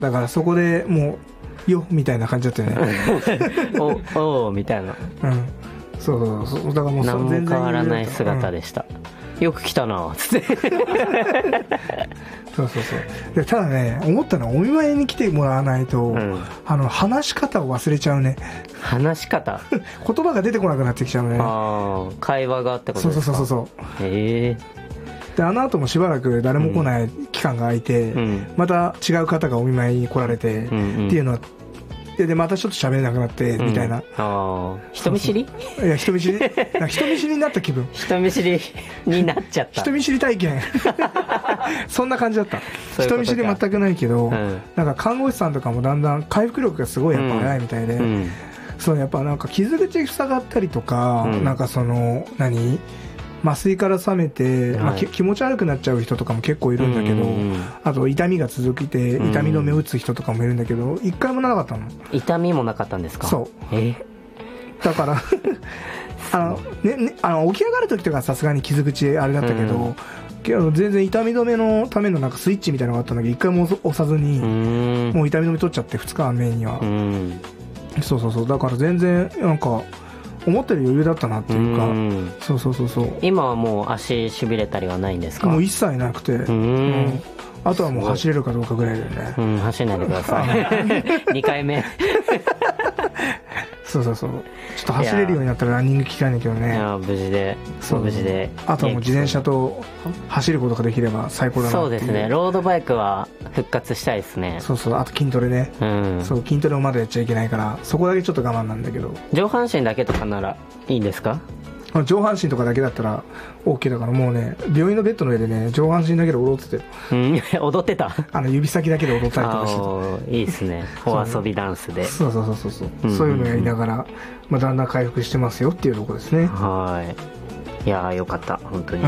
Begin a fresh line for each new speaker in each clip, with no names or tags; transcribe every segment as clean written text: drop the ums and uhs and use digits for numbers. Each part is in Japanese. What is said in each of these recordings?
だからそこでもうよみたいな感じだったよね
おみたいな。
そうだからもう
何も変わらない姿でした、よく来たなつって
そうでただね、思ったのはお見舞いに来てもらわないと、話し方を忘れちゃうね。
話し方
言葉が出てこなくなってきちゃうね。
会話がってことですか。
そう
で
あの後もしばらく誰も来ない期間が空いて、また違う方がお見舞いに来られて、っていうのはでまたちょっと喋れなくなってみたいな。
人見知り？
いや、人見知りになった気分。
人見知りになっちゃった
人見知り体験そんな感じだった。人見知り全くないけど、なんか看護師さんとかもだんだん回復力がすごいやっぱ早いみたいで、そうやっぱなんか傷口塞がったりとか、なんかその麻酔から覚めて、気持ち悪くなっちゃう人とかも結構いるんだけど、あと痛みが続いて痛み止め打つ人とかもいるんだけど、一回もなかったの。
痛みもなかったんですか。
そうだから起き上がる時とかさすがに傷口あれだったけど、全然痛み止めのためのなんかスイッチみたいなのがあったんだけど、一回も押さずにもう痛み止め取っちゃって、2日目には。そうだから全然なんか思ってる余裕だったなっていうか、そう
今はもう足しびれたりはないんですか。
もう一切なくて、あとはもう走れるかどうかぐらいだよね。
走んないでください2回目
そうちょっと走れるようになったらランニング機会だけどね。
無事で
あとはもう自転車と走ることができれば最高だなっていう。
そうですね、ロードバイクは復活したいですね。
あと筋トレね、筋トレをまだやっちゃいけないから、そこだけちょっと我慢なんだけど。
上半身だけとかならいいんですか。
上半身とかだけだったら OK だから、もうね病院のベッドの上でね上半身だけで踊ってて、
踊ってた
指先だけで踊ったりとかして
ていいですね、お遊びダンスで。
そういうのやりながら、だんだん回復してますよっていうところですね。
いやよかった本当に。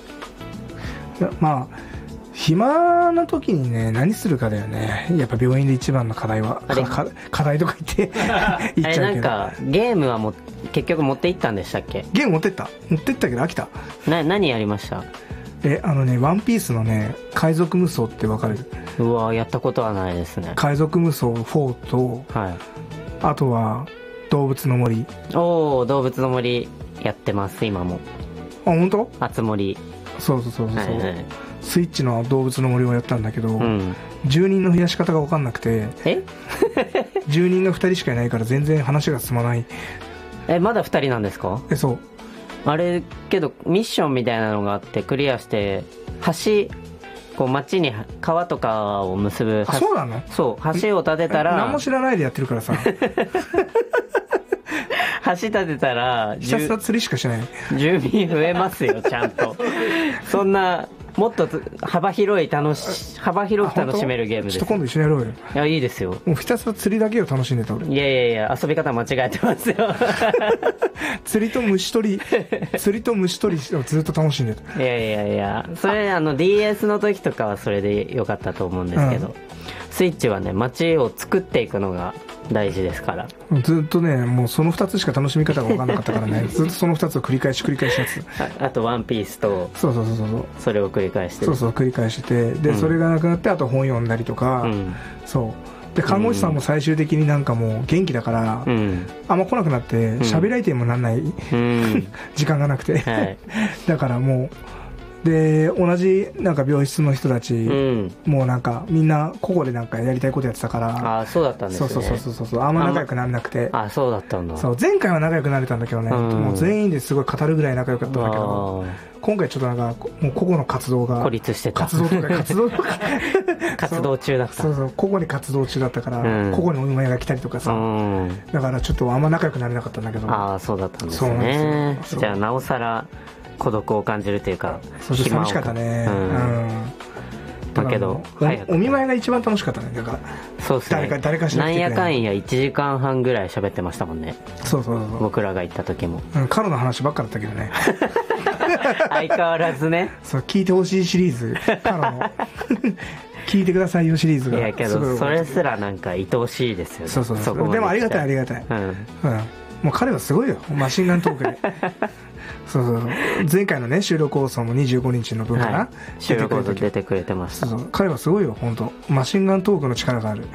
暇な時にね何するかだよね、やっぱ病院で一番の課題は。課題とか言って言っちゃうけど、
なんかゲームは結局持って行ったんでしたっけ。
ゲーム持ってったけど飽きた。
何やりました。
ワンピースのね海賊無双ってわかる。
うわやったことはないですね。
海賊無双4と、あとは動物の森。動
物の森やってます今も。
本当？
あつ森。
そうスイッチの動物の森をやったんだけど、住人の増やし方が分かんなくて住人が2人しかいないから全然話が進まない。
まだ2人なんですか。
そう
あれけどミッションみたいなのがあってクリアして町に川とかを結ぶ。
そうなの。
そう橋を建てたら
何も知らないでやってるからさ
橋建てたら
ひたすら釣りしかしない。
住民増えますよちゃんとそんなもっと幅広く楽しめるゲームです。
ちょっと今度一緒にやろうよ。
いやいいですよ。
もうひたすら釣りだけを楽しんでた俺。
いや遊び方間違えてますよ
釣りと虫取りをずっと楽しんでた。
いやそれDS の時とかはそれでよかったと思うんですけど、スイッチはね街を作っていくのが大事ですから。
ずっとねもうその2つしか楽しみ方が分からなかったからねずっとその2つを繰り返しやつ。
あとワンピースとそれを繰り返して
繰り返してで、それがなくなってあと本読んだりとか、で看護師さんも最終的になんかもう元気だから、あんま来なくなって喋り相手にもなんない、時間がなくて、だからもうで同じなんか病室の人たち、もうなんかみんな個々でなんかやりたいことやってたから。
そうだったんですね。
そうあんま仲良くなれなくて。
そうだったんだ。
前回は仲良くなれたんだけどね、もう全員ですごい語るぐらい仲良かったんだけど、今回ちょっとなんかもう個々の活動が
孤立してた。
活動
中だった。
個々に活動中だったから、個々にお見舞いが来たりとかさ、だからちょっとあんま仲良くなれなかったんだけど。
そうだったんですね。じゃあなおさら孤独を感じるというか、
寂しかったね。
だけど
お見舞いが一番楽しかったね。だから
そうですね、
誰かしら
なんやかんや1時間半ぐらい喋ってましたもんね。僕らが行った時も
カロの話ばっかだったけどね
相変わらずね。
聞いてほしいシリーズカロの聞いてくださいよシリーズが。
いやけどそれすらなんか愛おしいですよね。
でもありがたい、もう彼はすごいよ、マシンガントークでそうそうそう、前回のね収録放送も25日の分かな、
収録放送出てくれてました。
そうそう、彼はすごいよ本当、マシンガントークの力がある